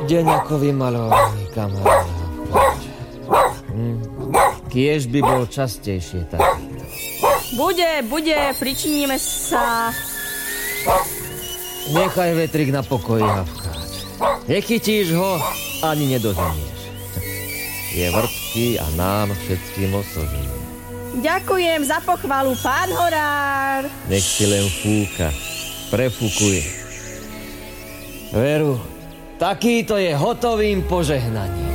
deň ako vymalovaný, kamarát. Kiež by bol častejšie takýto. Bude, pričiníme sa. Nechaj vetrik na pokoji, Havkáč. Nechytíš ho, ani nedoženieš. Je vrtký a nám všetkým osožný. Ďakujem za pochvalu, pán horár. Nech si len fúka. Prefúkuj. Veru, takýto je hotovým požehnaním.